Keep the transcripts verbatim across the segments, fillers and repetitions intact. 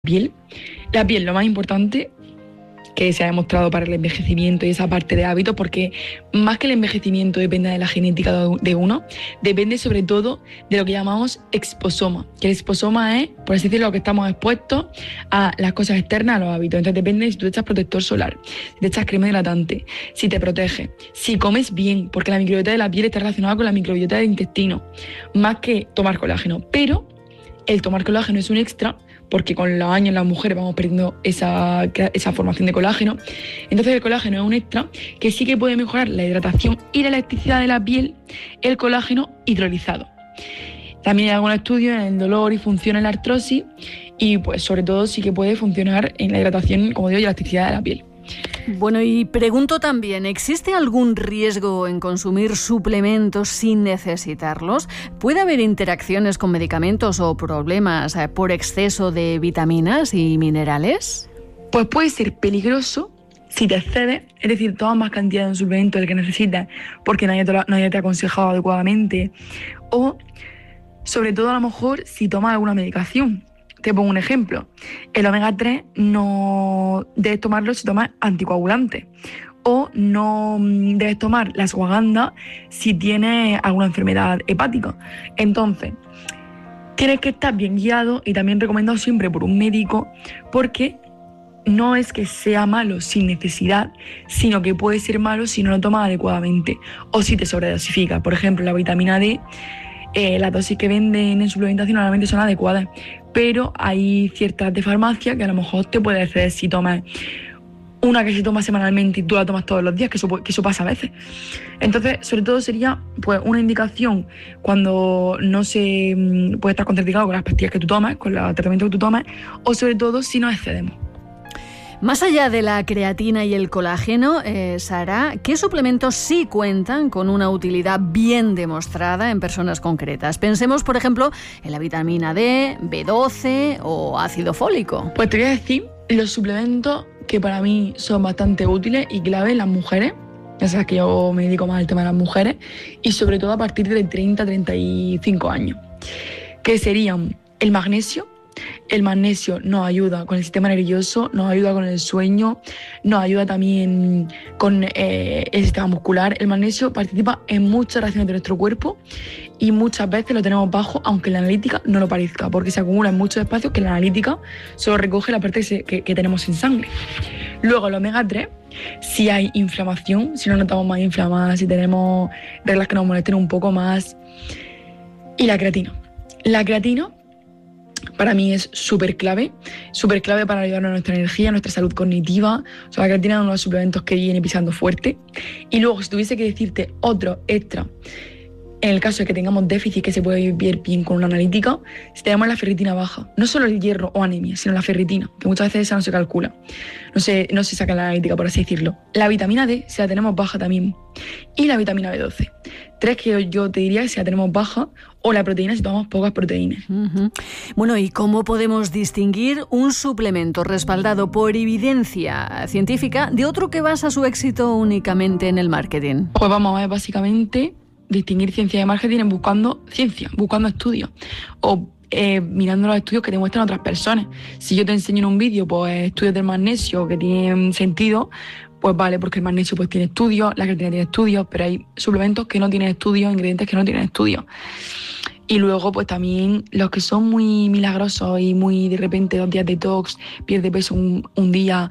piel. La piel, lo más importante que se ha demostrado para el envejecimiento y esa parte de hábitos, porque más que el envejecimiento depende de la genética de uno, depende sobre todo de lo que llamamos exposoma, que el exposoma es, por así decirlo, lo que estamos expuestos a las cosas externas, a los hábitos. Entonces depende de si tú te echas protector solar, si te echas crema hidratante, si te protege, si comes bien, porque la microbiota de la piel está relacionada con la microbiota del intestino, más que tomar colágeno. Pero el tomar colágeno es un extra, porque con los años las mujeres vamos perdiendo esa, esa formación de colágeno. Entonces el colágeno es un extra que sí que puede mejorar la hidratación y la elasticidad de la piel, el colágeno hidrolizado. También hay algunos estudios en el dolor y función en la artrosis y pues sobre todo sí que puede funcionar en la hidratación, como digo, y elasticidad de la piel. Bueno, y pregunto también, ¿existe algún riesgo en consumir suplementos sin necesitarlos? ¿Puede haber interacciones con medicamentos o problemas por exceso de vitaminas y minerales? Pues puede ser peligroso si te excedes, es decir, tomas más cantidad de un suplemento del que necesitas porque nadie te, lo, nadie te ha aconsejado adecuadamente, o sobre todo a lo mejor si tomas alguna medicación. Te pongo un ejemplo. El omega tres no debes tomarlo si tomas anticoagulante. O no debes tomar la ashwagandha si tienes alguna enfermedad hepática. Entonces, tienes que estar bien guiado y también recomendado siempre por un médico, porque no es que sea malo sin necesidad, sino que puede ser malo si no lo tomas adecuadamente o si te sobredosificas. Por ejemplo, la vitamina D, eh, las dosis que venden en suplementación normalmente son adecuadas, pero hay ciertas de farmacia que a lo mejor te puede exceder si tomas una que se toma semanalmente y tú la tomas todos los días, que eso, que eso pasa a veces. Entonces, sobre todo sería pues una indicación cuando no se puede estar contraindicado con las pastillas que tú tomas, con los tratamientos que tú tomas, o sobre todo si nos excedemos. Más allá de la creatina y el colágeno, eh, Sara, ¿qué suplementos sí cuentan con una utilidad bien demostrada en personas concretas? Pensemos, por ejemplo, en la vitamina D, B doce o ácido fólico. Pues te voy a decir los suplementos que para mí son bastante útiles y clave en las mujeres. Ya sabes que yo me dedico más al tema de las mujeres y sobre todo a partir de treinta a treinta y cinco años, que serían el magnesio. El magnesio nos ayuda con el sistema nervioso, nos ayuda con el sueño, nos ayuda también con eh, el sistema muscular. El magnesio participa en muchas reacciones de nuestro cuerpo y muchas veces lo tenemos bajo, aunque en la analítica no lo parezca, porque se acumula en muchos espacios que en la analítica solo recoge la parte que, se, que, que tenemos en sangre. Luego el omega tres, si hay inflamación, si nos notamos más inflamadas, si tenemos reglas que nos molesten un poco más. Y la creatina. La creatina para mí es súper clave, súper clave para ayudarnos a nuestra energía, a nuestra salud cognitiva. O sea, la creatina es uno de los suplementos que viene pisando fuerte. Y luego, si tuviese que decirte otro extra, en el caso de que tengamos déficit que se puede vivir bien con una analítica, si tenemos la ferritina baja, no solo el hierro o anemia, sino la ferritina, que muchas veces esa no se calcula, no se, no se saca en la analítica, por así decirlo. La vitamina D, si la tenemos baja también, y la vitamina B doce. Tres que yo te diría que si la tenemos baja, o la proteína si tomamos pocas proteínas. Uh-huh. Bueno, ¿y cómo podemos distinguir un suplemento respaldado por evidencia científica de otro que basa su éxito únicamente en el marketing? Pues vamos a ver, básicamente distinguir ciencia de marketing buscando ciencia, buscando estudios o eh, mirando los estudios que te muestran otras personas. Si yo te enseño en un vídeo pues estudios del magnesio que tienen sentido, pues vale, porque el magnesio pues tiene estudios, la creatina tiene estudios, pero hay suplementos que no tienen estudios, ingredientes que no tienen estudios. Y luego pues también los que son muy milagrosos y muy de repente dos días detox, pierde peso un, un día,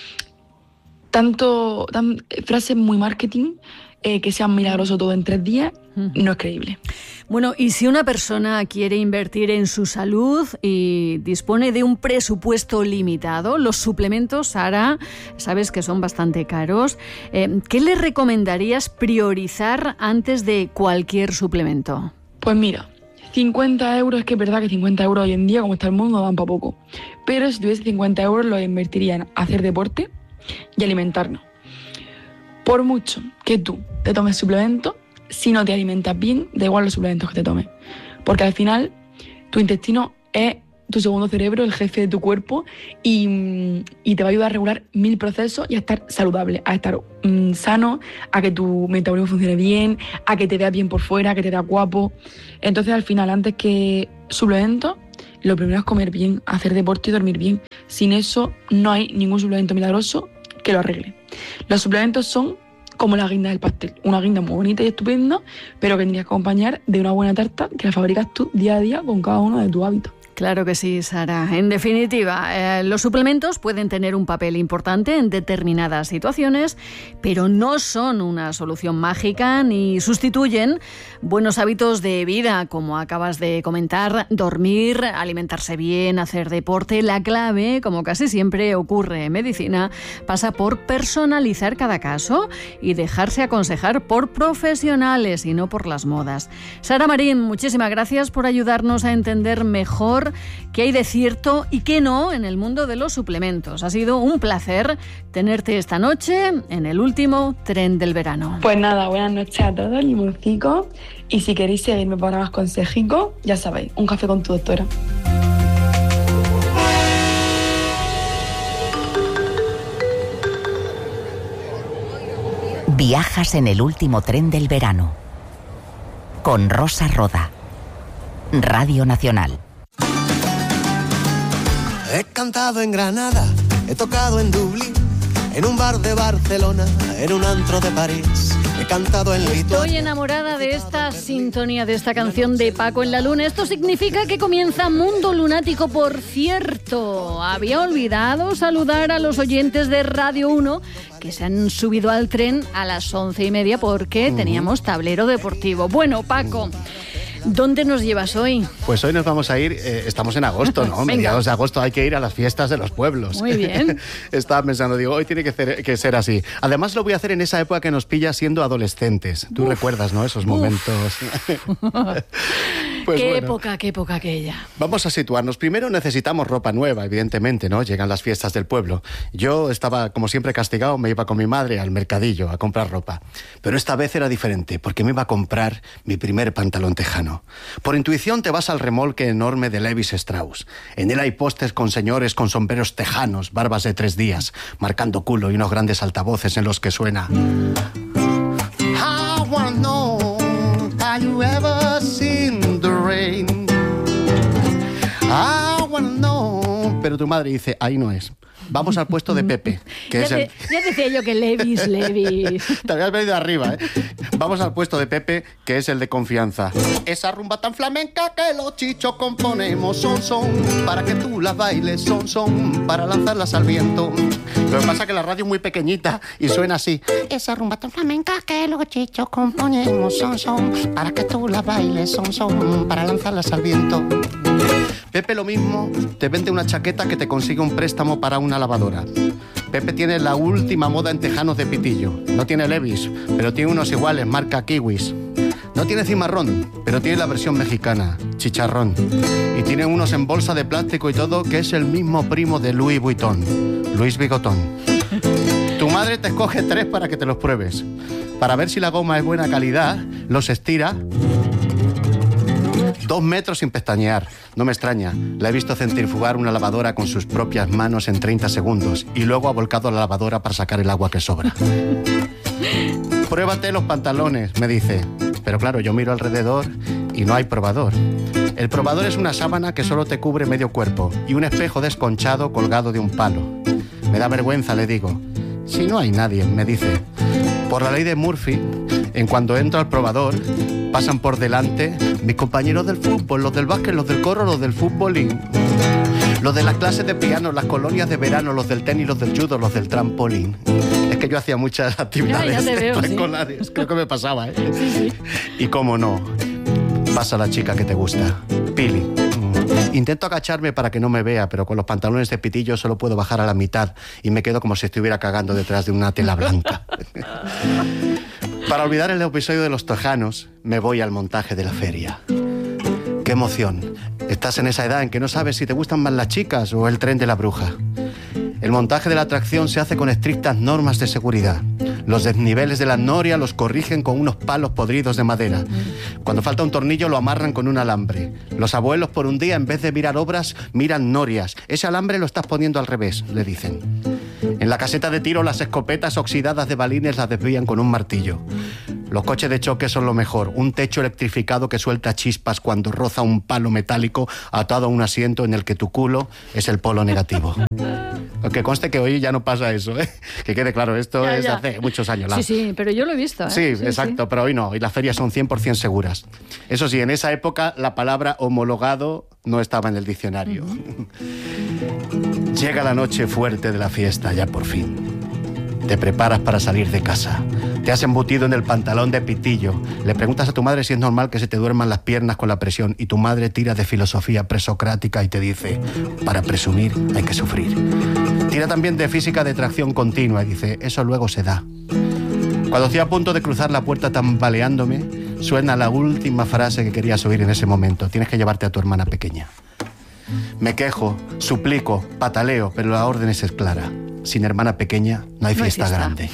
tanto tan, frases muy marketing, Eh, que sea milagroso todo en tres días, no es creíble. Bueno, y si una persona quiere invertir en su salud y dispone de un presupuesto limitado, los suplementos, Sara, sabes que son bastante caros, eh, ¿qué le recomendarías priorizar antes de cualquier suplemento? Pues mira, cincuenta euros, es que es verdad que cincuenta euros hoy en día, como está el mundo, dan para poco. Pero si tuviese cincuenta euros, lo invertiría en hacer deporte y alimentarnos. Por mucho que tú te tomes suplementos, si no te alimentas bien, da igual los suplementos que te tomes. Porque al final, tu intestino es tu segundo cerebro, el jefe de tu cuerpo, y, y te va a ayudar a regular mil procesos y a estar saludable, a estar um, sano, a que tu metabolismo funcione bien, a que te veas bien por fuera, a que te veas guapo. Entonces, al final, antes que suplementos, lo primero es comer bien, hacer deporte y dormir bien. Sin eso no hay ningún suplemento milagroso que lo arregle. Los suplementos son como la guinda del pastel, una guinda muy bonita y estupenda, pero que tendrías que acompañar de una buena tarta que la fabricas tú día a día con cada uno de tus hábitos. Claro que sí, Sara. En definitiva, eh, los suplementos pueden tener un papel importante en determinadas situaciones, pero no son una solución mágica ni sustituyen buenos hábitos de vida, como acabas de comentar, dormir, alimentarse bien, hacer deporte. La clave, como casi siempre ocurre en medicina, pasa por personalizar cada caso y dejarse aconsejar por profesionales y no por las modas. Sara Marín, muchísimas gracias por ayudarnos a entender mejor qué hay de cierto y qué no en el mundo de los suplementos. Ha sido un placer tenerte esta noche en el último tren del verano. Pues nada, buenas noches a todos, limoncicos. Y si queréis seguirme para más consejicos, ya sabéis, un café con tu doctora. Viajas en el último tren del verano. Con Rosa Roda. Radio Nacional. He cantado en Granada, he tocado en Dublín, en un bar de Barcelona, en un antro de París. He cantado en Lituania. Estoy enamorada de esta sintonía, de esta canción de Paco en la Luna. Esto significa que comienza Mundo Lunático. Por cierto, había olvidado saludar a los oyentes de Radio uno que se han subido al tren a las once y media porque uh-huh. teníamos tablero deportivo. Bueno, Paco, ¿dónde nos llevas hoy? Pues hoy nos vamos a ir, eh, estamos en agosto, ¿no? Mediados de agosto hay que ir a las fiestas de los pueblos. Muy bien. Estaba pensando, digo, hoy tiene que ser, que ser así. Además lo voy a hacer en esa época que nos pilla siendo adolescentes. Tú uf, recuerdas, ¿no? Esos momentos. Pues qué bueno, época, qué época aquella. Vamos a situarnos. Primero necesitamos ropa nueva, evidentemente, ¿no? Llegan las fiestas del pueblo. Yo estaba, como siempre, castigado, me iba con mi madre al mercadillo a comprar ropa. Pero esta vez era diferente, porque me iba a comprar mi primer pantalón tejano. Por intuición te vas al remolque enorme de Levis Strauss. En él hay pósters con señores con sombreros tejanos, barbas de tres días, marcando culo y unos grandes altavoces en los que suena... I wanna know, have you ever seen the rain? I wanna know... Pero tu madre dice, ahí no es. Vamos al puesto de Pepe, que ya es el... Te, ya decía yo que Levis, Levis. Te habías venido arriba, ¿eh? Vamos al puesto de Pepe, que es el de confianza. Esa rumba tan flamenca que los chichos componemos son, son, para que tú las bailes, son, son, para lanzarlas al viento. Lo que pasa es que la radio es muy pequeñita y suena así. Esa rumba tan flamenca que los chichos componemos son, son, para que tú las bailes, son, son, para lanzarlas al viento. Pepe lo mismo, te vende una chaqueta que te consigue un préstamo para una lavadora. Pepe tiene la última moda en tejanos de pitillo. No tiene Levis, pero tiene unos iguales, marca Kiwis. No tiene cimarrón, pero tiene la versión mexicana, chicharrón. Y tiene unos en bolsa de plástico y todo, que es el mismo primo de Louis Vuitton, Luis Bigotón. Tu madre te escoge tres para que te los pruebes. Para ver si la goma es buena calidad, los estira... Dos metros sin pestañear. No me extraña. La he visto centrifugar una lavadora con sus propias manos en treinta segundos y luego ha volcado la lavadora para sacar el agua que sobra. Pruébate los pantalones, me dice. Pero claro, yo miro alrededor y no hay probador. El probador es una sábana que solo te cubre medio cuerpo y un espejo desconchado colgado de un palo. Me da vergüenza, le digo. Si no hay nadie, me dice. Por la ley de Murphy, en cuanto entro al probador, pasan por delante mis compañeros del fútbol, los del básquet, los del coro, los del fútbol y... los de las clases de piano, las colonias de verano, los del tenis, los del judo, los del trampolín. Es que yo hacía muchas actividades ya, ya veo, escolares, sí. Creo que me pasaba, ¿eh? Sí, sí. Y cómo no, pasa la chica que te gusta, Pili. Intento agacharme para que no me vea, pero con los pantalones de pitillo solo puedo bajar a la mitad y me quedo como si estuviera cagando detrás de una tela blanca. Para olvidar el episodio de los tejanos, me voy al montaje de la feria. ¡Qué emoción! Estás en esa edad en que no sabes si te gustan más las chicas o el tren de la bruja. El montaje de la atracción se hace con estrictas normas de seguridad. Los desniveles de la noria los corrigen con unos palos podridos de madera. Cuando falta un tornillo lo amarran con un alambre. Los abuelos por un día, en vez de mirar obras, miran norias. Ese alambre lo estás poniendo al revés, le dicen. En la caseta de tiro las escopetas oxidadas de balines las desvían con un martillo. Los coches de choque son lo mejor. Un techo electrificado que suelta chispas cuando roza un palo metálico atado a un asiento en el que tu culo es el polo negativo. Aunque conste que hoy ya no pasa eso, ¿eh? Que quede claro, esto ya, es ya. hace muchos años. La... Sí, sí, pero yo lo he visto, ¿eh? Sí, sí exacto, sí. Pero hoy no. Hoy las ferias son cien por ciento seguras. Eso sí, en esa época la palabra homologado no estaba en el diccionario. Uh-huh. Llega la noche fuerte de la fiesta, ya por fin. Te preparas para salir de casa. Te has embutido en el pantalón de pitillo. Le preguntas a tu madre si es normal que se te duerman las piernas con la presión y tu madre tira de filosofía presocrática y te dice, para presumir hay que sufrir. Tira también de física de tracción continua y dice, eso luego se da. Cuando estoy a punto de cruzar la puerta tambaleándome, suena la última frase que querías oír en ese momento. Tienes que llevarte a tu hermana pequeña. Me quejo, suplico, pataleo, pero la orden es clara. Sin hermana pequeña no hay fiesta, no hay fiesta. grande.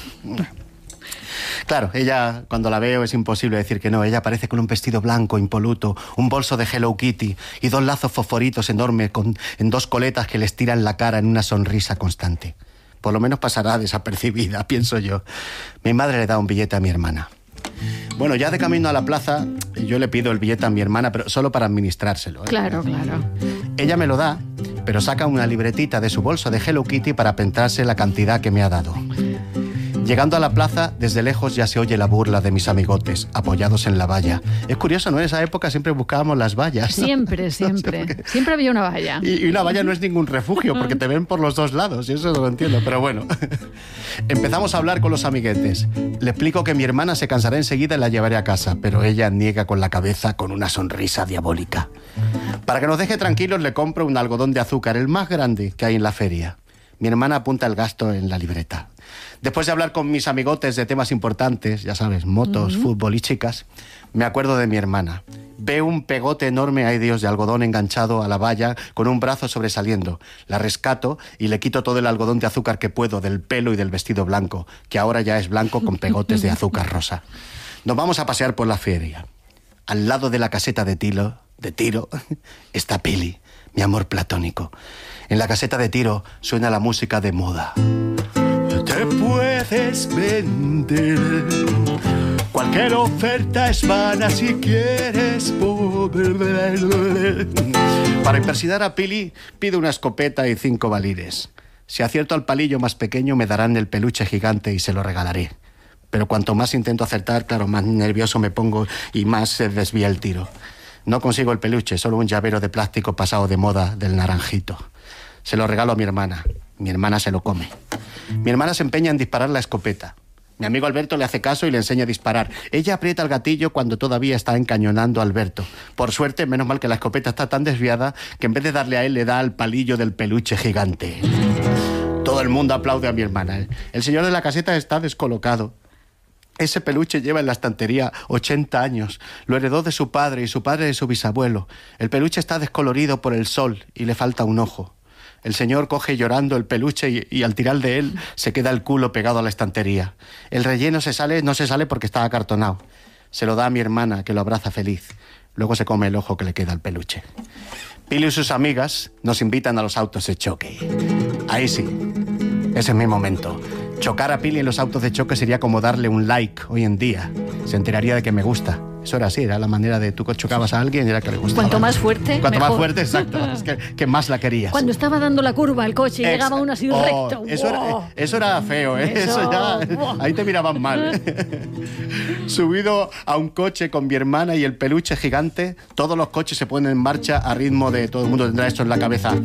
Claro, ella, cuando la veo, es imposible decir que no. Ella aparece con un vestido blanco, impoluto, un bolso de Hello Kitty y dos lazos fosforitos enormes con, en dos coletas que les tiran la cara en una sonrisa constante. Por lo menos pasará desapercibida, pienso yo. Mi madre le da un billete a mi hermana. Bueno, ya de camino a la plaza, yo le pido el billete a mi hermana, pero solo para administrárselo, ¿eh? Claro, claro. Ella me lo da, pero saca una libretita de su bolso de Hello Kitty para apuntarse la cantidad que me ha dado. Llegando a la plaza, desde lejos ya se oye la burla de mis amigotes, apoyados en la valla. Es curioso, ¿no? En esa época siempre buscábamos las vallas, ¿no? Siempre, siempre. No sé siempre había una valla. Y, y una valla no es ningún refugio, porque te ven por los dos lados, y eso lo entiendo, pero bueno. Empezamos a hablar con los amiguetes. Le explico que mi hermana se cansará enseguida y la llevaré a casa, pero ella niega con la cabeza con una sonrisa diabólica. Para que nos deje tranquilos, le compro un algodón de azúcar, el más grande que hay en la feria. Mi hermana apunta el gasto en la libreta. Después de hablar con mis amigotes de temas importantes, ya sabes, motos, uh-huh. fútbol y chicas, me acuerdo de mi hermana. Veo un pegote enorme, ay Dios, de algodón enganchado a la valla con un brazo sobresaliendo. La rescato y le quito todo el algodón de azúcar que puedo del pelo y del vestido blanco, que ahora ya es blanco con pegotes de azúcar rosa. Nos vamos a pasear por la feria. Al lado de la caseta de tiro, de tiro está Pili, mi amor platónico. En la caseta de tiro suena la música de moda. Te puedes vender, cualquier oferta es vana si quieres poder. Para impersionar a Pili, pido una escopeta y cinco balines. Si acierto al palillo más pequeño, me darán el peluche gigante y se lo regalaré. Pero cuanto más intento acertar, claro, más nervioso me pongo y más se desvía el tiro. No consigo el peluche, solo un llavero de plástico pasado de moda del naranjito. Se lo regalo a mi hermana. Mi hermana se lo come. Mi hermana se empeña en disparar la escopeta. Mi amigo Alberto le hace caso y le enseña a disparar. Ella aprieta el gatillo cuando todavía está encañonando a Alberto. Por suerte, menos mal que la escopeta está tan desviada que en vez de darle a él, le da al palillo del peluche gigante. Todo el mundo aplaude a mi hermana. El señor de la caseta está descolocado. Ese peluche lleva en la estantería ochenta años. Lo heredó de su padre y su padre de su bisabuelo. El peluche está descolorido por el sol y le falta un ojo. El señor coge llorando el peluche y, y al tirar de él se queda el culo pegado a la estantería. El relleno se sale, no se sale porque está acartonado. Se lo da a mi hermana, que lo abraza feliz. Luego se come el ojo que le queda al peluche. Pili y sus amigas nos invitan a los autos de choque. Ahí sí, ese es mi momento. Chocar a Pili en los autos de choque sería como darle un like hoy en día. Se enteraría de que me gusta. Eso era así, era la manera de tú chocabas a alguien y era que le gustaba. Cuanto más fuerte, Cuanto mejor. más fuerte, exacto. Es que, que más la querías. Cuando estaba dando la curva al coche y Ex- llegaba uno así oh, recto. Eso, ¡Wow! era, eso era feo, ¿eh? Eso, Eso ya... ¡wow! Ahí te miraban mal. Subido a un coche con mi hermana y el peluche gigante, todos los coches se ponen en marcha a ritmo de... Todo el mundo tendrá esto en la cabeza.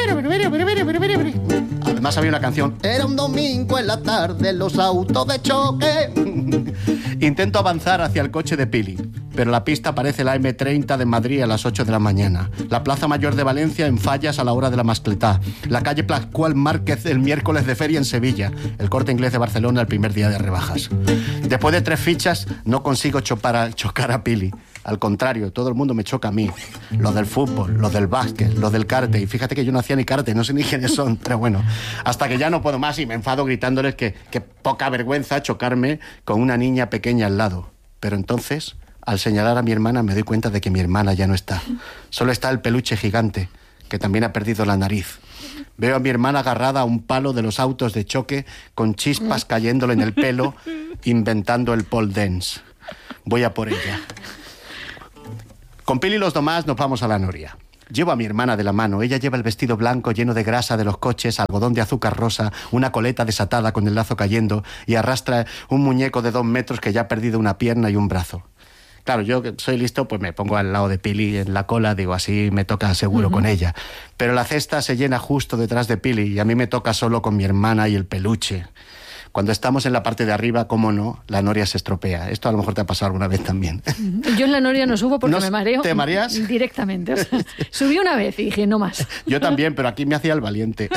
Además había una canción. Era un domingo en la tarde, los autos de choque. Intento avanzar hacia el coche de Pili, pero la pista parece la eme treinta de Madrid a las ocho de la mañana. La Plaza Mayor de Valencia en Fallas a la hora de la Mascletá. La calle Pascual Márquez el miércoles de feria en Sevilla. El Corte Inglés de Barcelona el primer día de rebajas. Después de tres fichas no consigo chocar a, chocar a Pili. Al contrario, todo el mundo me choca a mí. Los del fútbol, los del básquet, los del karate. Y fíjate que yo no hacía ni karate, no sé ni quiénes son, pero bueno. Hasta que ya no puedo más y me enfado gritándoles que, que poca vergüenza chocarme con una niña pequeña al lado. Pero entonces, al señalar a mi hermana, me doy cuenta de que mi hermana ya no está. Solo está el peluche gigante, que también ha perdido la nariz. Veo a mi hermana agarrada a un palo de los autos de choque, con chispas cayéndole en el pelo, inventando el pole dance. Voy a por ella. Con Pili y los demás nos vamos a la noria. Llevo a mi hermana de la mano. Ella lleva el vestido blanco lleno de grasa de los coches, algodón de azúcar rosa, una coleta desatada con el lazo cayendo y arrastra un muñeco de dos metros que ya ha perdido una pierna y un brazo. Claro, yo que soy listo, pues me pongo al lado de Pili en la cola, digo, así me toca seguro uh-huh. con ella. Pero la cesta se llena justo detrás de Pili y a mí me toca solo con mi hermana y el peluche. Cuando estamos en la parte de arriba, cómo no, la noria se estropea. Esto a lo mejor te ha pasado alguna vez también. Yo en la noria no subo porque ¿No me mareo. ¿Te mareas? Directamente. O sea, subí una vez y dije, no más. Yo también, pero aquí me hacía el valiente.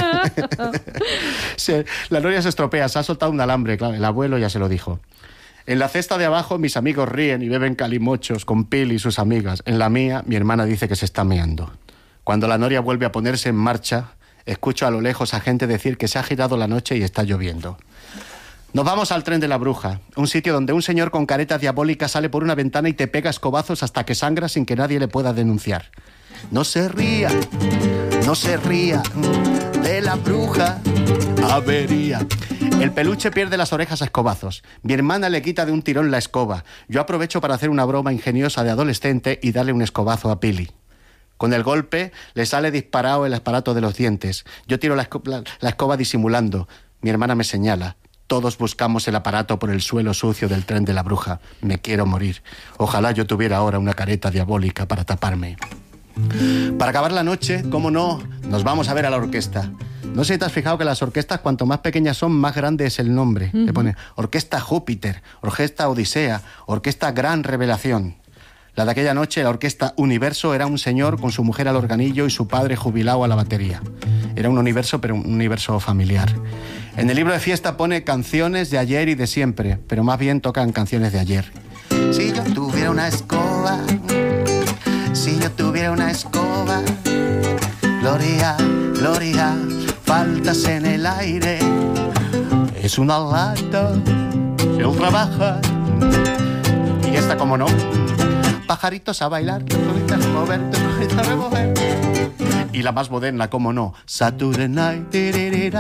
se, la noria se estropea, se ha soltado un alambre, claro, el abuelo ya se lo dijo. En la cesta de abajo mis amigos ríen y beben calimochos con Pili y sus amigas. En la mía, mi hermana dice que se está meando. Cuando la noria vuelve a ponerse en marcha, escucho a lo lejos a gente decir que se ha girado la noche y está lloviendo. Nos vamos al tren de la bruja, un sitio donde un señor con careta diabólica sale por una ventana y te pega escobazos hasta que sangra sin que nadie le pueda denunciar. No se ría, no se ría de la bruja, avería. El peluche pierde las orejas a escobazos. Mi hermana le quita de un tirón la escoba. Yo aprovecho para hacer una broma ingeniosa de adolescente y darle un escobazo a Pili. Con el golpe le sale disparado el aparato de los dientes. Yo tiro la, esco- la, la escoba disimulando. Mi hermana me señala. Todos buscamos el aparato por el suelo sucio del tren de la bruja. Me quiero morir. Ojalá yo tuviera ahora una careta diabólica para taparme. Para acabar la noche, cómo no, nos vamos a ver a la orquesta. No sé si te has fijado que las orquestas, cuanto más pequeñas son, más grande es el nombre. Uh-huh. Te pone Orquesta Júpiter, Orquesta Odisea, Orquesta Gran Revelación. La de aquella noche, la Orquesta Universo, era un señor con su mujer al organillo y su padre jubilado a la batería. Era un universo, pero un universo familiar. En el libro de fiesta pone canciones de ayer y de siempre, pero más bien tocan canciones de ayer. Si yo tuviera una escoba, si yo tuviera una escoba, Gloria, Gloria, faltas en el aire. Es una lata, él trabaja. Y esta, como no, pajaritos a bailar, turritas a mover, turritas a remover. Y la más moderna, como no, Saturday Night, be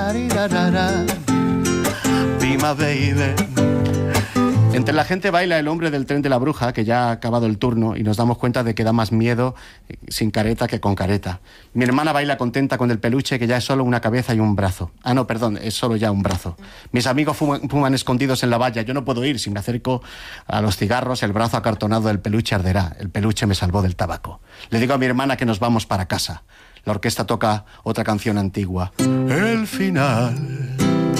my baby. Entre la gente baila el hombre del tren de la bruja, que ya ha acabado el turno, y nos damos cuenta de que da más miedo sin careta que con careta. Mi hermana baila contenta con el peluche, que ya es solo una cabeza y un brazo. Ah, no, perdón, es solo ya un brazo. Mis amigos fuman, fuman escondidos en la valla. Yo no puedo ir. Si me acerco a los cigarros, el brazo acartonado del peluche arderá. El peluche me salvó del tabaco. Le digo a mi hermana que nos vamos para casa. La orquesta toca otra canción antigua. El final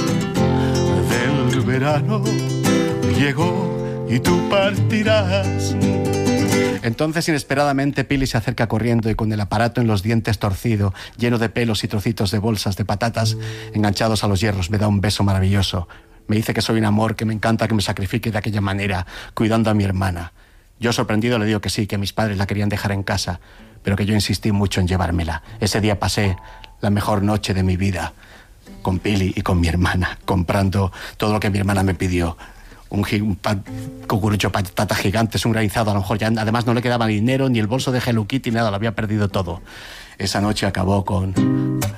del verano llegó y tú partirás. Entonces, inesperadamente, Pili se acerca corriendo y con el aparato en los dientes torcido, lleno de pelos y trocitos de bolsas de patatas enganchados a los hierros, me da un beso maravilloso. Me dice que soy un amor, que me encanta que me sacrifique de aquella manera, cuidando a mi hermana. Yo, sorprendido, le digo que sí, que mis padres la querían dejar en casa, pero que yo insistí mucho en llevármela. Ese día pasé la mejor noche de mi vida con Pili y con mi hermana, comprando todo lo que mi hermana me pidió. Un, un pan, cucurucho patatas gigantes, un granizado, a lo mejor ya además no le quedaba ni dinero, ni el bolso de Hello Kitty, nada, lo había perdido todo. Esa noche acabó con